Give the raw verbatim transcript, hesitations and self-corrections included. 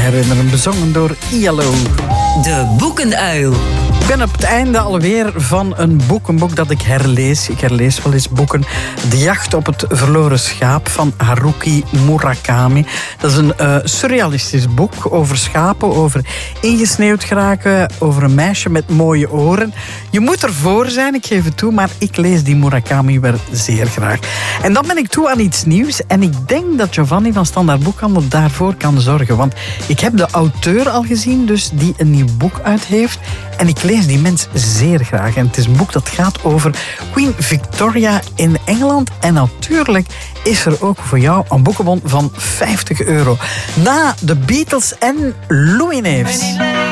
herinneren. Bezongen door I L O. De Boekenuil. Ik ben op het einde alweer van een boek. Een boek dat ik herlees. Ik herlees wel eens boeken. De jacht op het verloren schaap van Haruki Murakami. Dat is een uh, surrealistisch boek over schapen, over ingesneeuwd geraken, over een meisje met mooie oren. Je moet ervoor zijn, ik geef het toe, maar ik lees die Murakami weer zeer graag. En dan ben ik toe aan iets nieuws. En ik denk dat Giovanni van Standaard Boekhandel daarvoor kan zorgen. Want ik heb de auteur al gezien, dus die een nieuw boek uit heeft. En ik lees die mens zeer graag. En het is een boek dat gaat over Queen Victoria in Engeland. En natuurlijk is er ook voor jou een boekenbon van vijftig euro. Na de Beatles en Louis Neefs.